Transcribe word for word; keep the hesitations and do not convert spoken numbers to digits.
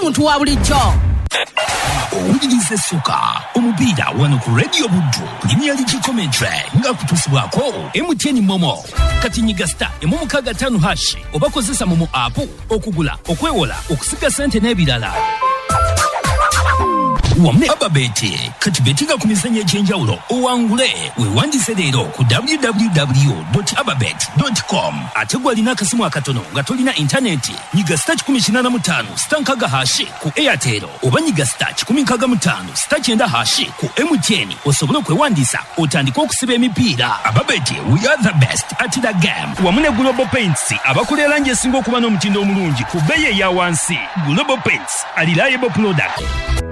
muntu wa bulijjo. Owuliriza essuka omupiira wano ku Radio Buddu Premier League commentary nga kutusibwako M T N Momo kati nyiga star emu mukaga ttaano hash oba kozesa Momo app okugula okwewola okusiga ssente n'ebirala. Wamne ababeti kati betinga ku mizannyo egy'enjawulo owangule weewandiise leero ku w w w dot ababet dot com ate gw'alina akasimu akatono nga tolina intaneti nyiga star kikumi kinaana mu ttaano star nkaga hashi ku Airtel oba nyiga star kikumi nkaga mu ttaano star kyenda hashi ku M T N osobole okwewandiisa otandike okusiba emipiira. Ababeti, we are the best at the game. Wamune Global Paints abakola langi esinga okuba n'omutindo omulungi ku bbeeyi eya wansi. Global Paints, a reliable product.